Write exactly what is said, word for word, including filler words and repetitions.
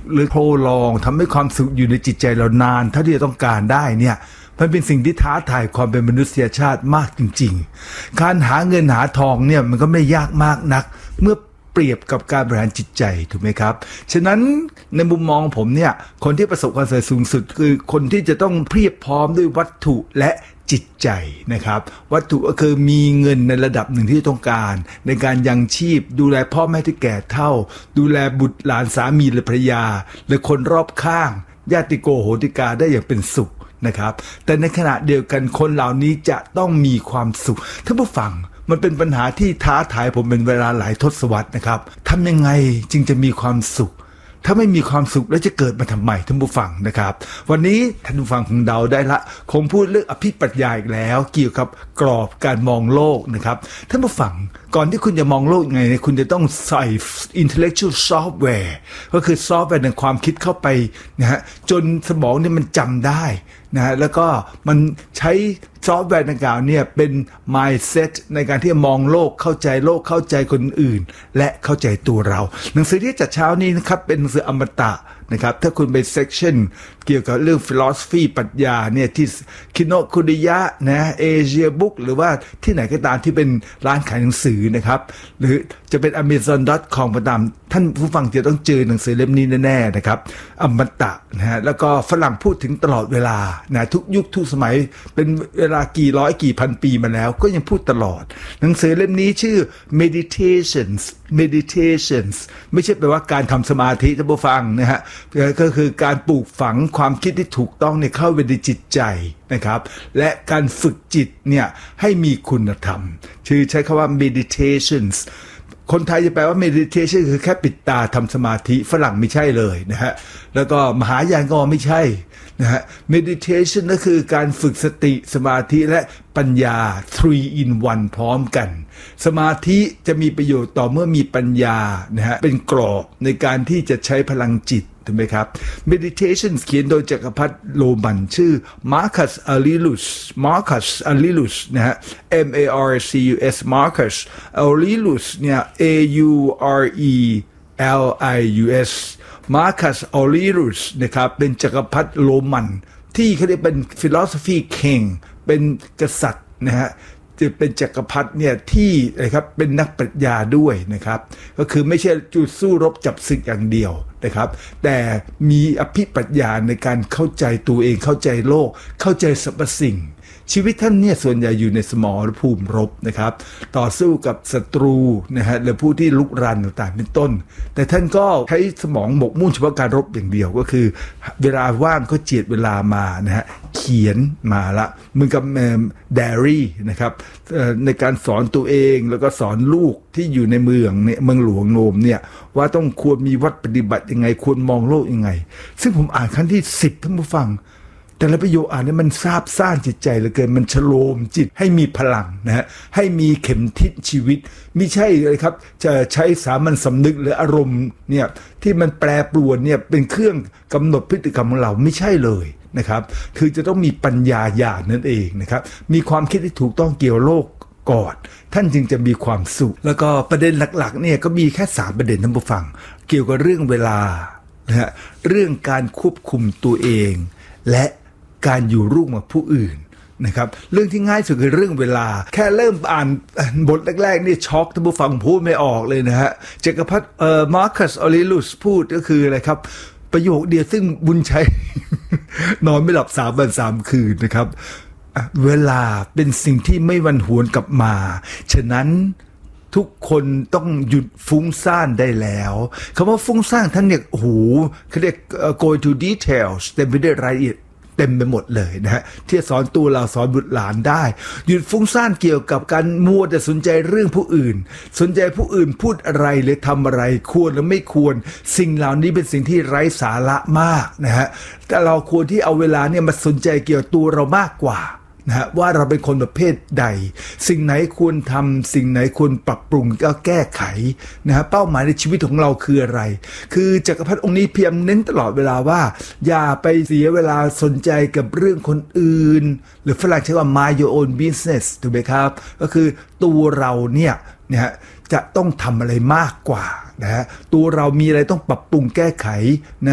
หรือโปรลองทำให้ความสุขอยู่ในจิตใจเรานานเท่าที่จะต้องการได้เนี่ยมันเป็นสิ่งที่ท้าทายความเป็นมนุษยชาติมากจริงๆการหาเงินหาทองเนี่ยมันก็ไม่ยากมากนักเมื่อเปรียบกับการบริหารจิตใจถูกไหมครับฉะนั้นในมุมมองผมเนี่ยคนที่ประสบความสำเร็จสูงสุดคือคนที่จะต้องเพียบพร้อมด้วยวัตถุและจิตใจนะครับวัตถุก็คือมีเงินในระดับหนึ่งที่ต้องการในการยังชีพดูแลพ่อแม่ที่แก่เฒ่าดูแลบุตรหลานสามีและภรรยาและคนรอบข้างญาติโกโหติกาได้อย่างเป็นสุขนะครับแต่ในขณะเดียวกันคนเหล่านี้จะต้องมีความสุขท่านผู้ฟังมันเป็นปัญหาที่ท้าทายผมเป็นเวลาหลายทศวรรษนะครับทำยังไงจึงจะมีความสุขถ้าไม่มีความสุขแล้วจะเกิดมาทำไมท่านผู้ฟังนะครับวันนี้ท่านผู้ฟังคงเดาได้ละคงพูดเรื่องอภิปรัชญาอีกแล้วเกี่ยวกับกรอบการมองโลกนะครับท่านผู้ฟังก่อนที่คุณจะมองโลกยังไงคุณจะต้องใส่ intellectual software ก็คือซอฟต์แวร์ในความคิดเข้าไปนะฮะจนสมองเนี่ยมันจำได้นะฮะแล้วก็มันใช้ซอฟต์แวร์ดังกล่าวเนี่ยเป็น mindset ในการที่จะมองโลกเข้าใจโลกเข้าใจคนอื่นและเข้าใจตัวเราหนังสือที่จัดเช้านี้นะครับเป็นหนังสืออมตะนะครับถ้าคุณไปเซกชันเกี่ยวกับเรื่อง philosophy ปรัชญาเนี่ยที่คิโนคุนิยะนะเอเชียบุ๊กหรือว่าที่ไหนก็ตามที่เป็นร้านขายหนังสือนะครับหรือจะเป็น amazon ดอท คอม ก็ตามท่านผู้ฟังจะต้องเจอหนังสือเล่มนี้แน่ๆนะครับอมตะนะฮะแล้วก็ฝรั่งพูดถึงตลอดเวลานะทุกยุคทุกสมัยเป็นเวลากี่ร้อยกี่พันปีมาแล้วก็ยังพูดตลอดหนังสือเล่มนี้ชื่อ meditations meditations ไม่ใช่แปลว่าการทำสมาธิท่านผู้ฟังนะฮะก็คือการปลูกฝังความคิดที่ถูกต้องเนี่ยเข้าไปในจิตใจนะครับและการฝึกจิตเนี่ยให้มีคุณธรรมชื่อใช้คำว่า meditations คนไทยจะแปลว่า meditation คือแค่ปิดตาทำสมาธิฝรั่งไม่ใช่เลยนะฮะแล้วก็มหายานก็ไม่ใช่นะฮะ meditation ก็คือการฝึกสติสมาธิและปัญญา three in one พร้อมกันสมาธิจะมีประโยชน์ต่อเมื่อมีปัญญานะฮะเป็นกรอบในการที่จะใช้พลังจิตถูกไหมครับ meditation เขียนโดยจักรพรรดิโรมันชื่อ Marcus Aurelius Marcus Aurelius นะฮะ M A R C U S Marcus Aurelius เนี่ย A U R E L I U S Marcus Aurelius นะครับเป็นจักรพรรดิโรมันที่เขาเรียกเป็น philosophy king เป็นกษัตริย์นะฮะจะเป็นจักรพรรดิเนี่ยที่นะครับเป็นนักปรัชญาด้วยนะครับก็คือไม่ใช่จุดสู้รบจับศึกอย่างเดียวนะครับแต่มีอภิปรัชญาในการเข้าใจตัวเองเข้าใจโลกเข้าใจสรรพสิ่งชีวิตท่านเนี่ยส่วนใหญ่อยู่ในสมรภูมิรบนะครับต่อสู้กับศัตรูนะฮะหรือผู้ที่ลุกรานต่างๆเป็นต้นแต่ท่านก็ใช้สมองหมกมุ่นเฉพาะการรบอย่างเดียวก็คือเวลาว่างก็เจียดเวลามานะฮะเขียนมาละเหมือนกับไดอารี่นะครับในการสอนตัวเองแล้วก็สอนลูกที่อยู่ในเมืองเนี่ยเมืองหลวงโรมเนี่ยว่าต้องควรมีวัดปฏิบัติยังไงควรมองโลกยังไงซึ่งผมอ่านครั้งที่สิบท่านผู้ฟังแต่ละประโยคอ่านเนี่ยมันซาบซ่านจิตใจเหลือเกินมันชโลมจิตให้มีพลังนะฮะให้มีเข็มทิศชีวิตไม่ใช่เลยครับจะใช้สามัญสำนึกหรืออารมณ์เนี่ยที่มันแปรปรวนเนี่ยเป็นเครื่องกำหนดพฤติกรรมของเราไม่ใช่เลยนะครับคือจะต้องมีปัญญาญาณนั่นเองนะครับมีความคิดที่ถูกต้องเกี่ยวโลกก่อนท่านจึงจะมีความสุขแล้วก็ประเด็นหลักๆเนี่ยก็มีแค่สามประเด็นท่านผู้ฟังเกี่ยวกับเรื่องเวลานะฮะเรื่องการควบคุมตัวเองและการอยู่ร่วมกับผู้อื่นนะครับเรื่องที่ง่ายสุดคือเรื่องเวลาแค่เริ่มอ่านบทแรกๆนี่ช็อกท่านผู้ฟังพูดไม่ออกเลยนะฮะจักรพรรดิเอ่อมาร์คัสออเรลิอุสพูดก็คืออะไรครับประโยคเดียวซึ่งบุญชัย นอนไม่หลับสามวันสามคืนนะครับเวลาเป็นสิ่งที่ไม่วันหวนกลับมาฉะนั้นทุกคนต้องหยุดฟุ้งซ่านได้แล้วคำว่าฟุ้งซ่านท่านเนี่ยโอ้โหเขาเรียก go into details เต็มไปด้วยรายละเอียดเต็มไปหมดเลยนะฮะที่สอนตัวเราสอนบุตรหลานได้หยุดฟุ้งซ่านเกี่ยวกับการมัวแต่สนใจเรื่องผู้อื่นสนใจผู้อื่นพูดอะไรหรือทำอะไรควรหรือไม่ควรสิ่งเหล่านี้เป็นสิ่งที่ไร้สาระมากนะฮะแต่เราควรที่เอาเวลาเนี่ยมาสนใจเกี่ยวกับตัวเรามากกว่านะฮะว่าเราเป็นคนประเภทใดสิ่งไหนควรทำสิ่งไหนควรปรับปรุงก็แก้ไขนะฮะเป้าหมายในชีวิตของเราคืออะไรคือจักรพรรดิองค์นี้พยายามเน้นตลอดเวลาว่าอย่าไปเสียเวลาสนใจกับเรื่องคนอื่นหรือฝรั่งใช้ว่า mind your own business ถูกไหมครับก็คือตัวเราเนี่ยนะฮะจะต้องทำอะไรมากกว่านะฮะตัวเรามีอะไรต้องปรับปรุงแก้ไขนะ